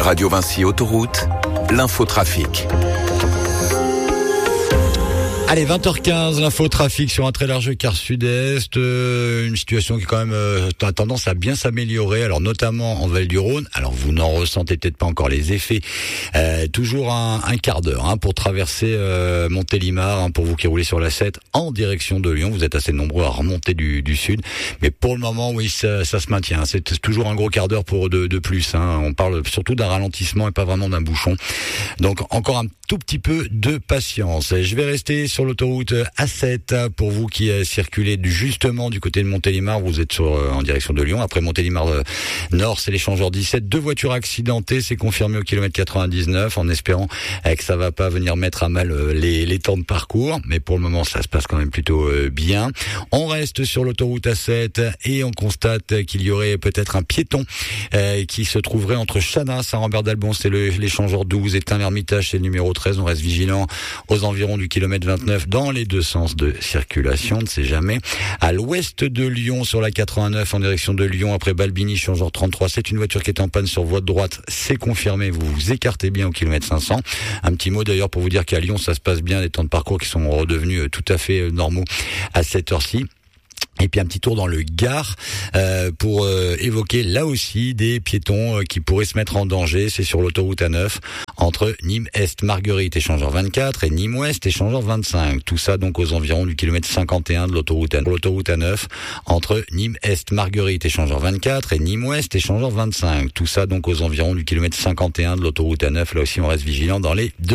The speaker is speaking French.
Radio Vinci Autoroute, l'infotrafic. Allez, 20h15, l'infotrafic sur un très large quart sud-est, une situation qui quand même a tendance à bien s'améliorer, alors notamment en Val-du-Rhône. Alors vous n'en ressentez peut-être pas encore les effets, toujours un quart d'heure pour traverser Montélimar, pour vous qui roulez sur la 7 en direction de Lyon. Vous êtes assez nombreux à remonter du sud, mais pour le moment, oui, ça se maintient. C'est toujours un gros quart d'heure pour de plus. On parle surtout d'un ralentissement et pas vraiment d'un bouchon. Donc encore un tout petit peu de patience. Je vais rester sur l'autoroute A7 pour vous qui circulez justement du côté de Montélimar. Vous êtes en direction de Lyon. Après Montélimar Nord, c'est l'échangeur 17. 2 voitures accidentées, c'est confirmé au kilomètre 99, en espérant que ça va pas venir mettre à mal les temps de parcours. Mais pour le moment, ça se passe quand même plutôt bien. On reste sur l'autoroute A7 et on constate qu'il y aurait peut-être un piéton qui se trouverait entre Chana, Saint-Rambert-d'Albon, c'est l'échangeur 12, et Tain-l'Hermitage, c'est le numéro 13. On reste vigilant aux environs du kilomètre 29 dans les deux sens de circulation, on ne sait jamais. À l'ouest de Lyon, sur la 89 en direction de Lyon, après Balbini, échangeur 33, c'est une voiture qui est en panne sur voie de droite, c'est confirmé, vous vous écartez bien au kilomètre 500. Un petit mot d'ailleurs pour vous dire qu'à Lyon, ça se passe bien, les temps de parcours qui sont redevenus tout à fait normaux à cette heure-ci. Et puis un petit tour dans le Gard pour évoquer là aussi des piétons qui pourraient se mettre en danger. C'est sur l'autoroute A9 entre Nîmes-Est Marguerite, échangeur 24, et Nîmes-Ouest, échangeur 25. Tout ça donc aux environs du kilomètre 51 de l'autoroute A9 entre Nîmes-Est Marguerite, échangeur 24, et Nîmes-Ouest, échangeur 25. Tout ça donc aux environs du kilomètre 51 de l'autoroute A9. Là aussi on reste vigilant dans les deux